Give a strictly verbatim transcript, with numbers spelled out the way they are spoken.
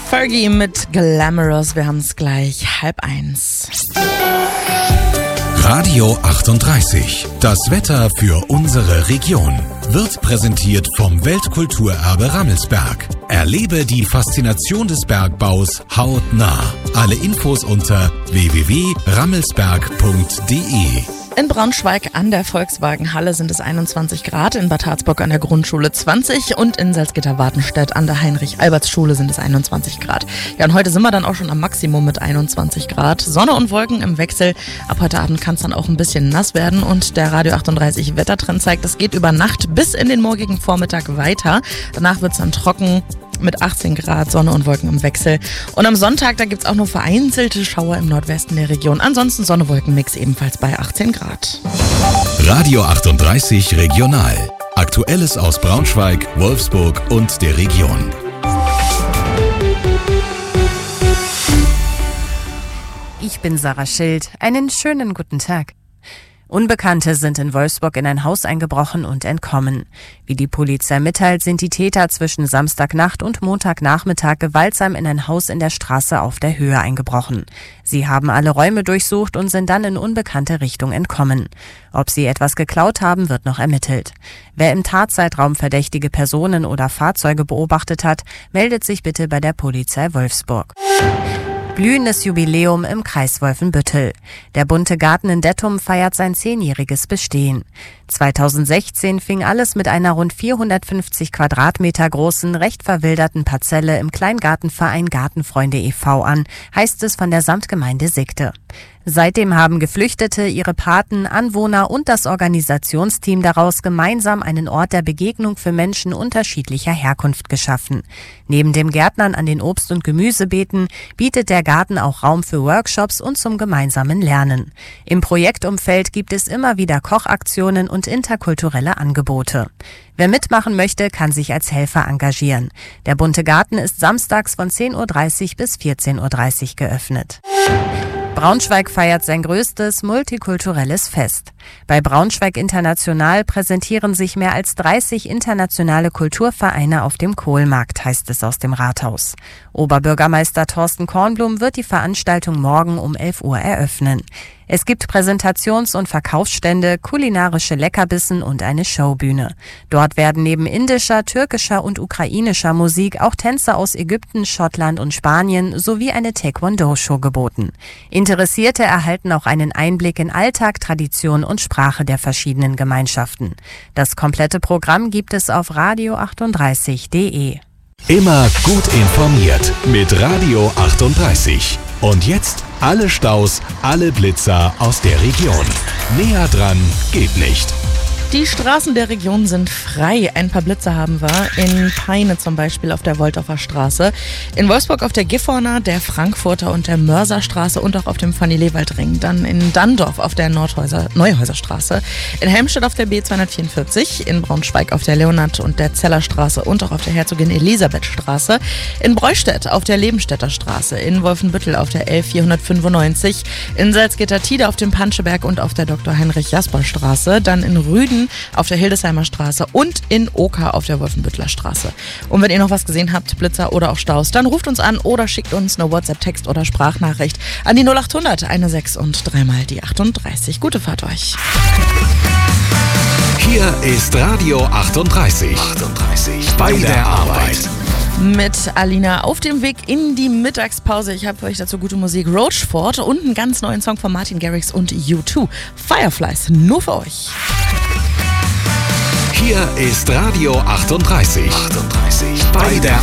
Fergie mit Glamorous. Wir haben es gleich halb eins. Radio achtunddreißig. Das Wetter für unsere Region wird präsentiert vom Weltkulturerbe Rammelsberg. Erlebe die Faszination des Bergbaus hautnah. Alle Infos unter w w w punkt rammelsberg punkt d e. In Braunschweig an der Volkswagenhalle sind es einundzwanzig Grad, in Bad Harzburg an der Grundschule zwanzig und in Salzgitter-Wartenstedt an der Heinrich-Alberts-Schule sind es einundzwanzig Grad. Ja, und heute sind wir dann auch schon am Maximum mit einundzwanzig Grad. Sonne und Wolken im Wechsel. Ab heute Abend kann es dann auch ein bisschen nass werden und der Radio achtunddreißig Wettertrend zeigt, es geht über Nacht bis in den morgigen Vormittag weiter. Danach wird es dann trocken mit achtzehn Grad, Sonne und Wolken im Wechsel. Und am Sonntag, da gibt es auch nur vereinzelte Schauer im Nordwesten der Region. Ansonsten Sonne-Wolken-Mix ebenfalls bei achtzehn Grad. Radio achtunddreißig Regional. Aktuelles aus Braunschweig, Wolfsburg und der Region. Ich bin Sarah Schild. Einen schönen guten Tag. Unbekannte sind in Wolfsburg in ein Haus eingebrochen und entkommen. Wie die Polizei mitteilt, sind die Täter zwischen Samstagnacht und Montagnachmittag gewaltsam in ein Haus in der Straße auf der Höhe eingebrochen. Sie haben alle Räume durchsucht und sind dann in unbekannte Richtung entkommen. Ob sie etwas geklaut haben, wird noch ermittelt. Wer im Tatzeitraum verdächtige Personen oder Fahrzeuge beobachtet hat, meldet sich bitte bei der Polizei Wolfsburg. Blühendes Jubiläum im Kreis Wolfenbüttel. Der bunte Garten in Dettum feiert sein zehnjähriges Bestehen. zweitausendsechzehn fing alles mit einer rund vierhundertfünfzig Quadratmeter großen, recht verwilderten Parzelle im Kleingartenverein Gartenfreunde e V an, heißt es von der Samtgemeinde Sigte. Seitdem haben Geflüchtete, ihre Paten, Anwohner und das Organisationsteam daraus gemeinsam einen Ort der Begegnung für Menschen unterschiedlicher Herkunft geschaffen. Neben dem Gärtnern an den Obst- und Gemüsebeeten bietet der Garten auch Raum für Workshops und zum gemeinsamen Lernen. Im Projektumfeld gibt es immer wieder Kochaktionen und interkulturelle Angebote. Wer mitmachen möchte, kann sich als Helfer engagieren. Der bunte Garten ist samstags von zehn Uhr dreißig bis vierzehn Uhr dreißig geöffnet. Braunschweig feiert sein größtes multikulturelles Fest. Bei Braunschweig International präsentieren sich mehr als dreißig internationale Kulturvereine auf dem Kohlmarkt, heißt es aus dem Rathaus. Oberbürgermeister Thorsten Kornblum wird die Veranstaltung morgen um elf Uhr eröffnen. Es gibt Präsentations- und Verkaufsstände, kulinarische Leckerbissen und eine Showbühne. Dort werden neben indischer, türkischer und ukrainischer Musik auch Tänze aus Ägypten, Schottland und Spanien sowie eine Taekwondo-Show geboten. Interessierte erhalten auch einen Einblick in Alltag, Tradition und Sprache der verschiedenen Gemeinschaften. Das komplette Programm gibt es auf radio achtunddreißig punkt d e. Immer gut informiert mit Radio achtunddreißig. Und jetzt alle Staus, alle Blitzer aus der Region. Näher dran geht nicht. Die Straßen der Region sind frei. Ein paar Blitzer haben wir. In Peine zum Beispiel auf der Wolldorfer Straße. In Wolfsburg auf der Gifhorner, der Frankfurter und der Mörserstraße und auch auf dem Fanny-Lewald-Ring. Dann in Dandorf auf der Nordhäuser, Neuhäuserstraße. In Helmstedt auf der B zweihundertvierundvierzig. In Braunschweig auf der Leonhard- und der Zellerstraße und auch auf der Herzogin-Elisabeth-Straße. In Breustedt auf der Lebenstädter Straße. In Wolfenbüttel auf der L vierhundertfünfundneunzig. In Salzgitter-Tide auf dem Panscheberg und auf der Doktor Heinrich-Jasper-Straße. Dann in Rüden auf der Hildesheimer Straße und in Oker auf der Wolfenbütteler Straße. Und wenn ihr noch was gesehen habt, Blitzer oder auch Staus, dann ruft uns an oder schickt uns eine WhatsApp-Text oder Sprachnachricht an die null achthundert sechzehn und dreimal die achtunddreißig. Gute Fahrt euch. Hier ist Radio achtunddreißig. achtunddreißig bei der Arbeit. Mit Alina auf dem Weg in die Mittagspause. Ich habe für euch dazu gute Musik. Roachford und einen ganz neuen Song von Martin Garrix und U zwei. Fireflies, nur für euch. Hier ist Radio achtunddreißig. achtunddreißig bei der